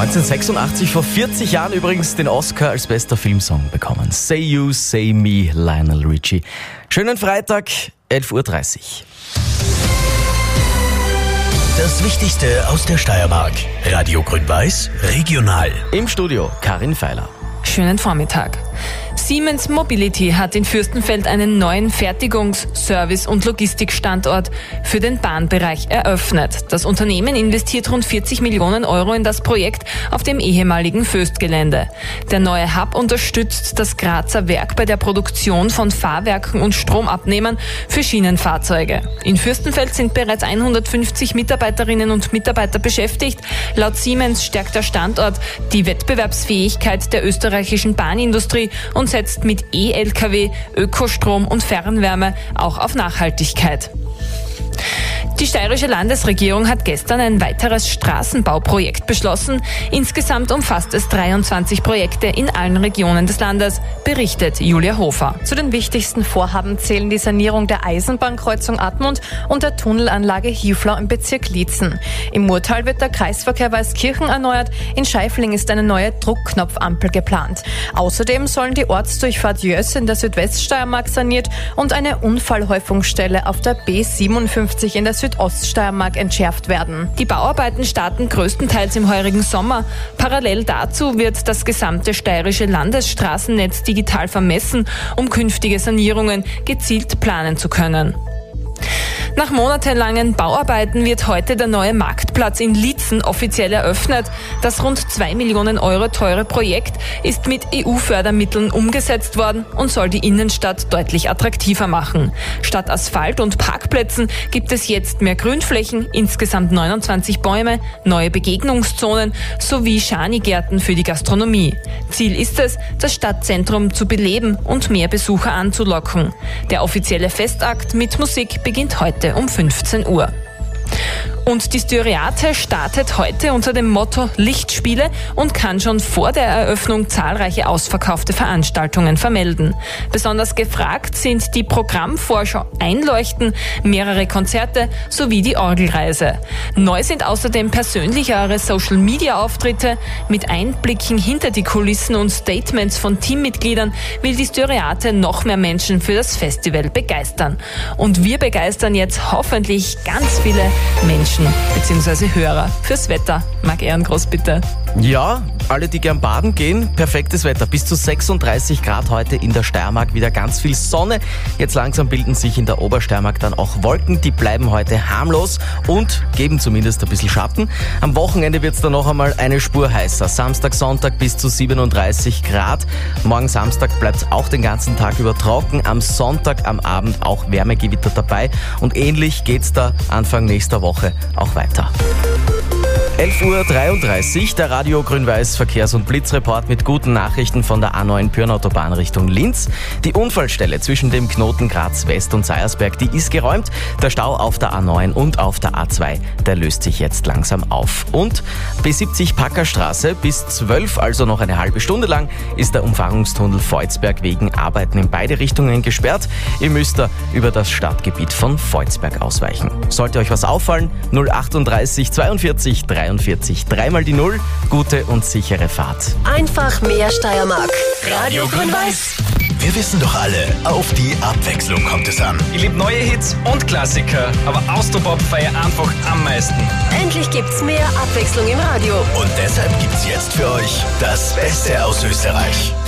1986, vor 40 Jahren übrigens, den Oscar als bester Filmsong bekommen. Say You, Say Me, Lionel Richie. Schönen Freitag, 11.30 Uhr. Das Wichtigste aus der Steiermark. Radio Grün-Weiß, regional. Im Studio Karin Feiler. Schönen Vormittag. Siemens Mobility hat in Fürstenfeld einen neuen Fertigungs-, Service- und Logistikstandort für den Bahnbereich eröffnet. Das Unternehmen investiert rund 40 Millionen Euro in das Projekt auf dem ehemaligen Föst-Gelände. Der neue Hub unterstützt das Grazer Werk bei der Produktion von Fahrwerken und Stromabnehmern für Schienenfahrzeuge. In Fürstenfeld sind bereits 150 Mitarbeiterinnen und Mitarbeiter beschäftigt. Laut Siemens stärkt der Standort die Wettbewerbsfähigkeit der österreichischen Bahnindustrie und setzt mit E-Lkw, Ökostrom und Fernwärme auch auf Nachhaltigkeit. Die steirische Landesregierung hat gestern ein weiteres Straßenbauprojekt beschlossen. Insgesamt umfasst es 23 Projekte in allen Regionen des Landes, berichtet Julia Hofer. Zu den wichtigsten Vorhaben zählen die Sanierung der Eisenbahnkreuzung Admont und der Tunnelanlage Hieflau im Bezirk Liezen. Im Murtal wird der Kreisverkehr Weißkirchen erneuert, in Scheifling ist eine neue Druckknopfampel geplant. Außerdem sollen die Ortsdurchfahrt Jöss in der Südweststeiermark saniert und eine Unfallhäufungsstelle auf der B57 in der Südoststeiermark entschärft werden. Die Bauarbeiten starten größtenteils im heurigen Sommer. Parallel dazu wird das gesamte steirische Landesstraßennetz digital vermessen, um künftige Sanierungen gezielt planen zu können. Nach monatelangen Bauarbeiten wird heute der neue Marktplatz in Liezen offiziell eröffnet. Das rund 2 Millionen Euro teure Projekt ist mit EU-Fördermitteln umgesetzt worden und soll die Innenstadt deutlich attraktiver machen. Statt Asphalt und Parkplätzen gibt es jetzt mehr Grünflächen, insgesamt 29 Bäume, neue Begegnungszonen sowie Schanigärten für die Gastronomie. Ziel ist es, das Stadtzentrum zu beleben und mehr Besucher anzulocken. Der offizielle Festakt mit Musik beginnt heute um 15 Uhr. Und die Styriate startet heute unter dem Motto Lichtspiele und kann schon vor der Eröffnung zahlreiche ausverkaufte Veranstaltungen vermelden. Besonders gefragt sind die Programmvorschau Einleuchten, mehrere Konzerte sowie die Orgelreise. Neu sind außerdem persönlichere Social-Media-Auftritte. Mit Einblicken hinter die Kulissen und Statements von Teammitgliedern will die Styriate noch mehr Menschen für das Festival begeistern. Und wir begeistern jetzt hoffentlich ganz viele Menschen bzw. Hörer fürs Wetter. Marc Ehrengroß, bitte. Ja, alle, die gern baden gehen, perfektes Wetter. Bis zu 36 Grad heute in der Steiermark, wieder ganz viel Sonne. Jetzt langsam bilden sich in der Obersteiermark dann auch Wolken. Die bleiben heute harmlos und geben zumindest ein bisschen Schatten. Am Wochenende wird es dann noch einmal eine Spur heißer. Samstag, Sonntag bis zu 37 Grad. Morgen Samstag bleibt es auch den ganzen Tag über trocken. Am Sonntag, am Abend auch Wärmegewitter dabei. Und ähnlich geht's da Anfang nächster Woche auch weiter. 11.33 Uhr, der Radio Grün-Weiß Verkehrs- und Blitzreport mit guten Nachrichten von der A9 Pyrnautobahn Richtung Linz. Die Unfallstelle zwischen dem Knoten Graz West und Seiersberg, die ist geräumt. Der Stau auf der A9 und auf der A2, der löst sich jetzt langsam auf. Und B70 Packerstraße bis 12, also noch eine halbe Stunde lang, ist der Umfahrungstunnel Volzberg wegen Arbeiten in beide Richtungen gesperrt. Ihr müsst da über das Stadtgebiet von Volzberg ausweichen. Sollte euch was auffallen, 038 42 43 3 die 0, gute und sichere Fahrt. Einfach mehr Steiermark. Radio Grün-Weiß. Wir wissen doch alle, auf die Abwechslung kommt es an. Ich liebe neue Hits und Klassiker, aber Austropop feiere einfach am meisten. Endlich gibt's mehr Abwechslung im Radio. Und deshalb gibt's jetzt für euch das Beste aus Österreich.